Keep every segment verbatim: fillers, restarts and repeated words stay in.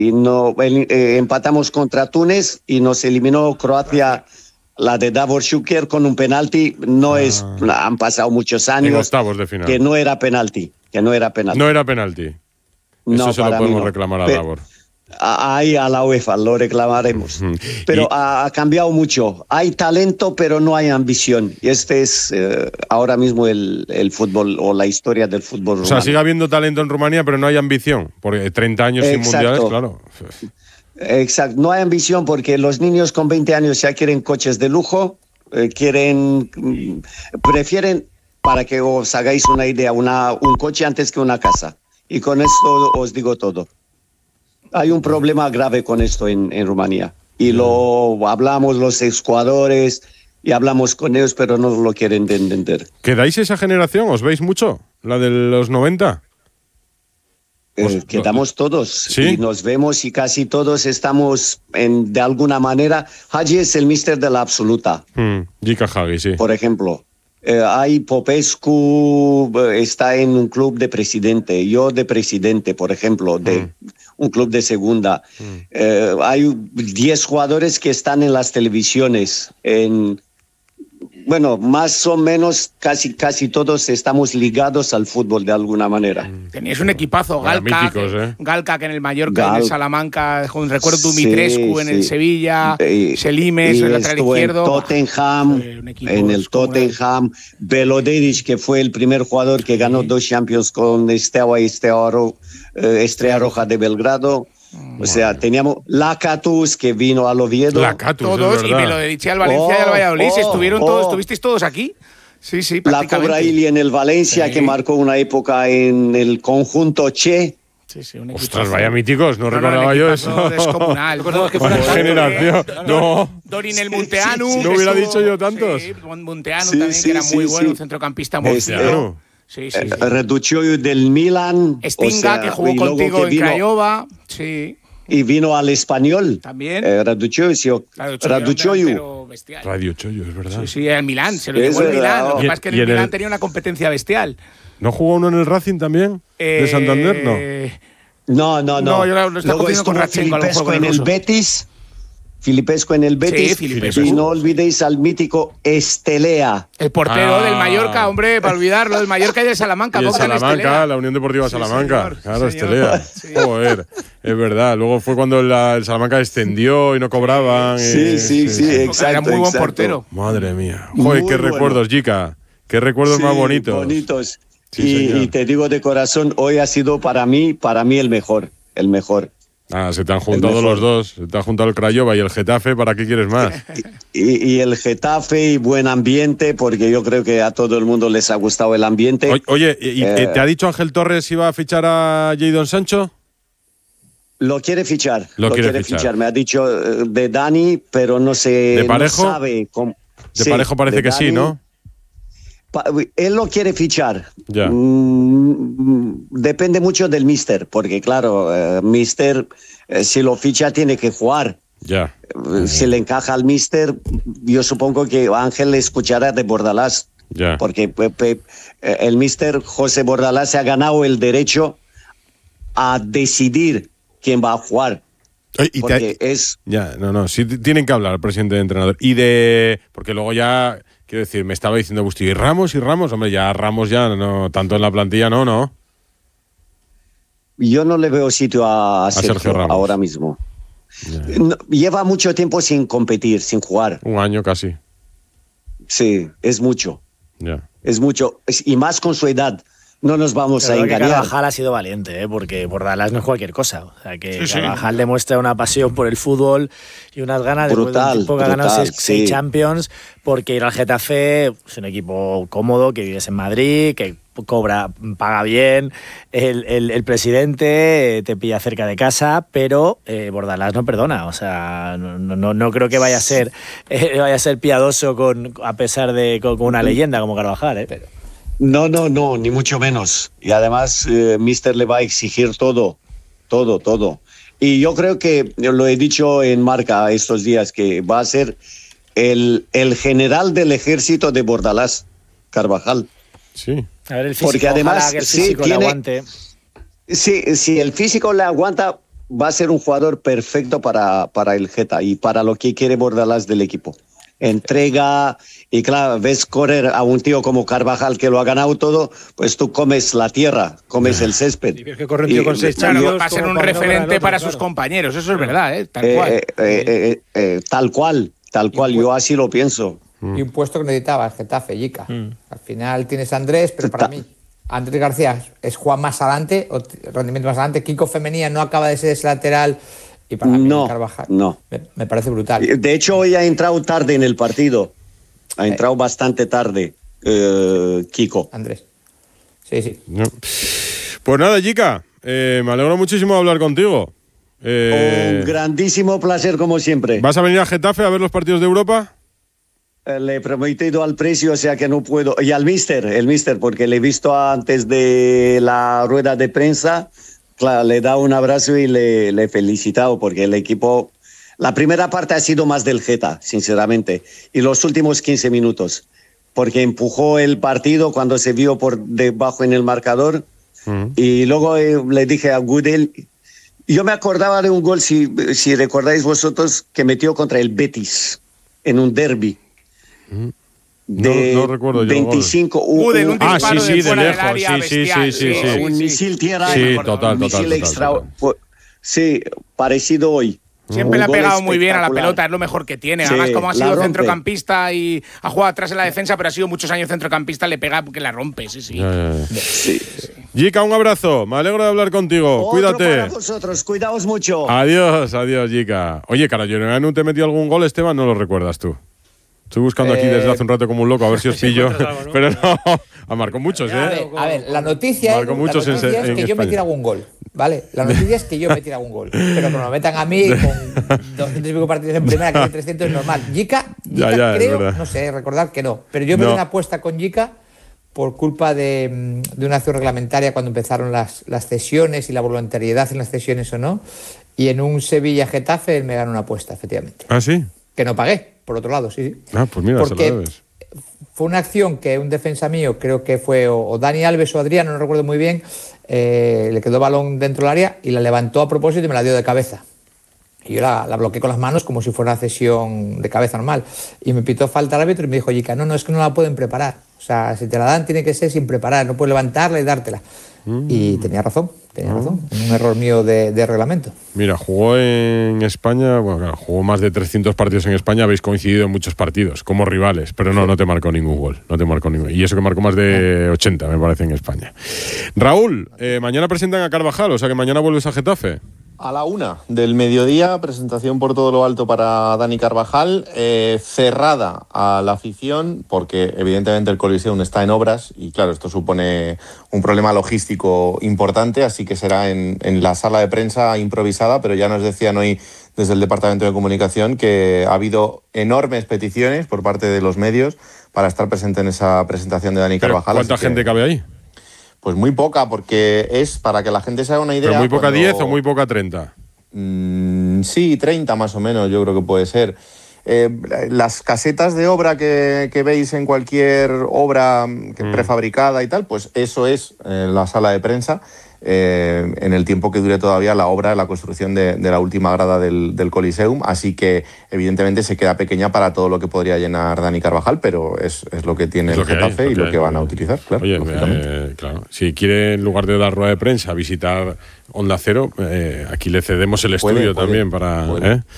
y no el, eh, empatamos contra Túnez y nos eliminó Croacia, la de Davor Šuker con un penalti. No ah. es, han pasado muchos años. En octavos de final. Que no era penalti, que no era penalti. No era penalti. Eso no, se lo podemos no. reclamar a Pe Davor. Ahí a la UEFA lo reclamaremos. Pero y... ha, ha cambiado mucho. Hay talento, pero no hay ambición. Y este es eh, ahora mismo el, el fútbol o la historia del fútbol rumano. O sea, sigue habiendo talento en Rumanía, pero no hay ambición. Porque treinta años sin mundiales, claro. Exacto. No hay ambición porque los niños con veinte años ya quieren coches de lujo, eh, quieren, prefieren, para que os hagáis una idea, una, un coche antes que una casa. Y con esto os digo todo. Hay un problema grave con esto en, en Rumanía y lo hablamos los exjugadores y hablamos con ellos, pero no lo quieren entender. ¿Quedáis esa generación? ¿Os veis mucho? ¿La de los noventa? Eh, quedamos todos. ¿Sí? Y nos vemos y casi todos estamos en, de alguna manera. Hagi es el míster de la absoluta. Mm, Jika Hagi, sí. Por ejemplo. Eh, hay Popescu, está en un club de presidente, yo de presidente, por ejemplo, de mm. un club de segunda. Mm. Eh, hay diez jugadores que están en las televisiones. En, bueno, más o menos casi, casi todos estamos ligados al fútbol de alguna manera. Tenías un equipazo, Galca, míticos, ¿eh? Galca que en el Mallorca, Gal... en el Salamanca, con recuerdo Dumitrescu sí, en el sí. Sevilla, y, Selimes, el lateral izquierdo. En Tottenham, en el Tottenham, Belodedic, que fue el primer jugador que ganó sí. dos Champions con Steaua y Steaua Ro, eh, Estrella Roja de Belgrado. O sea, teníamos Lacatus, que vino al Oviedo. Lacatus, todos, y me lo dediché al Valencia oh, y al Valladolid. Oh, ¿Estuvieron oh. todos, ¿Estuvisteis todos aquí? Sí, sí, prácticamente. La Cobraili en el Valencia, sí. que marcó una época en el conjunto Che. Sí, sí, un Ostras, vaya míticos, no, no recordaba no, yo eso. Descomunal. que generación. No. Dorin el Munteanu. Sí, sí, sí. No hubiera dicho yo tantos. Sí, Munteanu sí, también, sí, que era muy sí, bueno, sí. un centrocampista muy bueno. Sí, sí, sí. Reduccio del Milan. Stinga, o sea, que jugó contigo en Craiova. Sí. Y vino al Español. También. Eh, Raducioiu. Raducioiu. Raducioiu, es verdad. Sí, sí, el Milán. Se lo llevó el Milán. Lo que pasa es que en el Milán el... tenía una competencia bestial. ¿No jugó uno en el Racing también? Eh... ¿De Santander? No. No. No, no, no. No, yo lo estoy confundiendo con Filipescu en el Betis. Filipescu en el Betis. Sí, Filipescu. Y no olvidéis al mítico Estelea. El portero ah. del Mallorca, hombre, para olvidarlo. El Mallorca y del Salamanca. Y el Salamanca, la Unión Deportiva sí, Salamanca. Señor, claro, Estelea. Sí. Joder, es verdad. Luego fue cuando la, el Salamanca descendió y no cobraban. Sí, y, sí, sí, sí, sí, exacto. Era muy buen exacto. portero. Madre mía. Joder, muy qué bueno. recuerdos, Jica. Qué recuerdos sí, más bonitos. bonitos. Sí, y, y te digo de corazón, hoy ha sido para mí, para mí el mejor. El mejor. Ah, se te han juntado los dos. Se te ha juntado el Craiova y el Getafe. ¿Para qué quieres más? Y, y el Getafe y buen ambiente, porque yo creo que a todo el mundo les ha gustado el ambiente. O, oye, ¿y, eh, ¿te ha dicho Ángel Torres si va a fichar a Jadon Sancho? Lo quiere fichar. Lo, lo quiere, quiere fichar. fichar. Me ha dicho de Dani, pero no sé. ¿De Parejo? No sabe cómo. De sí, Parejo parece de que Dani, sí, ¿no? Pa, él lo quiere fichar. Ya. Mm, depende mucho del míster, porque claro, eh, míster, eh, si lo ficha tiene que jugar. Ya. Eh, si le encaja al míster, yo supongo que Ángel le escuchará de Bordalás. Ya. Porque pe, pe, el míster José Bordalás se ha ganado el derecho a decidir quién va a jugar. Y porque te, es... Ya, no, no, sí tienen que hablar el presidente de entrenador. Y de... Porque luego ya... Quiero decir, me estaba diciendo Busti, ¿y Ramos y Ramos? Hombre, ya Ramos ya no, tanto en la plantilla no, ¿no? Yo no le veo sitio a, a Sergio, Sergio Ramos ahora mismo. Yeah. No, lleva mucho tiempo sin competir, sin jugar. Un año casi. Sí, es mucho. Yeah. Es mucho. Y más con su edad. No nos vamos Pero a engañar. Carvajal ha sido valiente, ¿eh? Porque Bordalás no es cualquier cosa. O sea, que sí, Carvajal sí. demuestra una pasión por el fútbol y unas ganas brutal, de un tipo que ha ganado seis, sí. seis Champions, porque ir al Getafe es un equipo cómodo, que vives en Madrid, que cobra, paga bien, el, el, el presidente te pilla cerca de casa, pero eh, Bordalás no perdona. O sea, no, no, no creo que vaya a ser eh, vaya a ser piadoso con, a pesar de con, con una leyenda como Carvajal, ¿eh? Pero No, no, no, ni mucho menos. Y además, eh, míster le va a exigir todo, todo, todo. Y yo creo que, lo he dicho en Marca estos días, que va a ser el, el general del ejército de Bordalás, Carvajal. Sí. A ver el físico, porque además, que el físico sí, le tiene, aguante. Sí, si el físico le aguanta, va a ser un jugador perfecto para, para el Geta y para lo que quiere Bordalás del equipo. Entrega, y claro, ves correr a un tío como Carvajal que lo ha ganado todo, pues tú comes la tierra, comes el césped. Y ves que corre un tío con seis Champions, va a ser un referente para sus compañeros, eso es verdad, ¿eh? Tal cual. Eh, eh, eh, eh, tal cual, tal cual, yo así lo pienso. Y un puesto que necesitaba el Getafe, Jica. Mm. Al final tienes a Andrés, pero para mí Andrés García es Juan más adelante, o rendimiento más adelante. Kiko Femenía no acaba de ser ese lateral. Y para mí, no, Carvajal no. Me, me parece brutal. De hecho, hoy ha entrado tarde en el partido. Ha entrado eh. bastante tarde, eh, Kiko. Andrés. Sí, sí. No. Pues nada, Jica, eh, me alegro muchísimo de hablar contigo. Eh, Un grandísimo placer, como siempre. ¿Vas a venir a Getafe a ver los partidos de Europa? Le he prometido al precio, o sea que no puedo. Y al mister, el mister, porque le he visto antes de la rueda de prensa. Claro, le he dado un abrazo y le, le he felicitado, porque el equipo. La primera parte ha sido más del Geta, sinceramente. Y los últimos quince minutos. Porque empujó el partido cuando se vio por debajo en el marcador. Uh-huh. Y luego eh, le dije a Gudel. Yo me acordaba de un gol, si, si recordáis vosotros, que metió contra el Betis en un derbi. De no, no recuerdo yo veinticinco un, un, un ah sí sí de, de lejos área, sí, sí, sí, sí, sí. un misil tierra sí total un total, misil total, extra total. Pues, sí parecido hoy. Siempre le ha pegado muy bien a la pelota, es lo mejor que tiene. Además, sí, como ha sido centrocampista y ha jugado atrás en la defensa, pero ha sido muchos años centrocampista, le pega porque la rompe, sí, sí. Ya, ya, ya. sí. Jica, un abrazo. Me alegro de hablar contigo. Otro Cuídate. Para vosotros, cuidaos mucho. Adiós, adiós, Jica. Oye, Carayoneanu, ¿te metió algún gol, Esteban? ¿No lo recuerdas tú? Estoy buscando aquí desde hace un rato como un loco a ver si os pillo, algo, ¿no? Pero no, marcó muchos, ¿eh? A ver, a ver la noticia, es, la noticia en, es que en yo me tire algún gol, ¿vale? La noticia es que yo me tire algún gol, pero que me lo metan a mí con doscientos y pico partidos en primera, que hay trescientos es normal. Jica, Jica ya, ya, creo, no sé, recordar que no, pero yo me no. di una apuesta con Jica por culpa de, de una acción reglamentaria cuando empezaron las, las cesiones y la voluntariedad en las cesiones o no, y en un Sevilla-Getafe él me ganó una apuesta, efectivamente. ¿Ah, sí? Que no pagué. Por otro lado, sí, sí. Ah, pues mira, porque se lo debes. Fue una acción que un defensa mío, creo que fue o, o Dani Alves o Adriano, no recuerdo muy bien, eh, le quedó balón dentro del área y la levantó a propósito y me la dio de cabeza. Y yo la, la bloqueé con las manos como si fuera una cesión de cabeza normal. Y me pitó falta el árbitro y me dijo, Jica, no, no, es que no la pueden preparar. O sea, si te la dan tiene que ser sin preparar, no puedes levantarla y dártela. Mm. Y tenía razón, tenía mm. razón. Un error mío de, de reglamento. Mira, jugó en España, bueno, claro, jugó más de trescientos partidos en España, habéis coincidido en muchos partidos, como rivales, pero no, sí. no te marcó ningún gol, no te marcó ningún. Y eso que marcó más de ochenta, me parece, en España. Raúl, eh, mañana presentan a Carvajal, o sea que mañana vuelves a Getafe. A la una del mediodía, presentación por todo lo alto para Dani Carvajal, eh, cerrada a la afición, porque evidentemente el Coliseum está en obras y claro, esto supone un problema logístico importante, así que será en, en la sala de prensa improvisada, pero ya nos decían hoy desde el Departamento de Comunicación que ha habido enormes peticiones por parte de los medios para estar presente en esa presentación de Dani Carvajal. ¿Cuánta gente cabe ahí? Pues muy poca, porque es para que la gente se haga una idea. ¿Pero muy poca cuando... diez o muy poca treinta? Mm, sí, treinta más o menos, yo creo que puede ser. Eh, las casetas de obra que, que veis en cualquier obra que mm. prefabricada y tal, pues eso es eh, la sala de prensa. Eh, en el tiempo que dure todavía la obra, la construcción de, de la última grada del, del Coliseum, así que evidentemente se queda pequeña para todo lo que podría llenar Dani Carvajal, pero es, es lo que tiene el Getafe y lo que van a utilizar, claro. Oye, eh, claro, si quiere en lugar de dar rueda de prensa visitar Onda Cero, eh, aquí le cedemos el puede, estudio puede, también para... puede. ¿eh?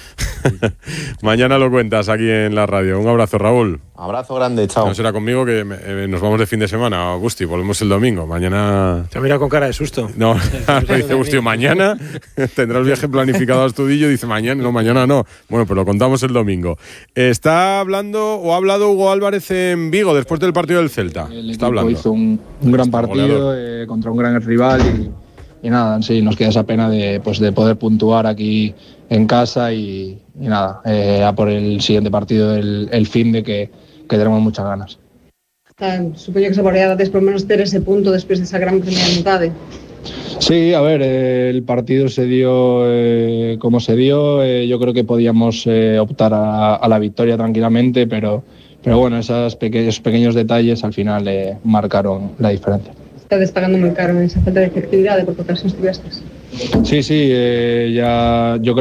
Mañana lo cuentas aquí en la radio. Un abrazo, Raúl. Abrazo grande, chao. No será conmigo que me, eh, nos vamos de fin de semana, Augusti, volvemos el domingo. Mañana... Te mira con cara de susto. No, dice Augusti, mañana tendrá el viaje planificado a Astudillo, dice mañana, no, mañana no. Bueno, pues lo contamos el domingo. Está hablando, o ha hablado Hugo Álvarez en Vigo después del partido del Celta. El Está equipo hablando. hizo un, un gran partido eh, contra un gran rival y, y nada, sí, nos queda esa pena de, pues, de poder puntuar aquí en casa y, y nada, eh, a por el siguiente partido el, el fin de que, que tenemos muchas ganas. Supoño que se podría por lo menos ter ese punto despois desa gran primeira metade. Sí, a ver, eh, el partido se dio eh, como se dio. Eh, yo creo que podíamos eh, optar a, a la victoria tranquilamente, pero, pero bueno, esos pequeños, pequeños detalles al final eh, marcaron la diferencia. Estades pagando moi caro en esa falta de efectividade por ocasións tivestes. Sí, sí, eh, ya yo creo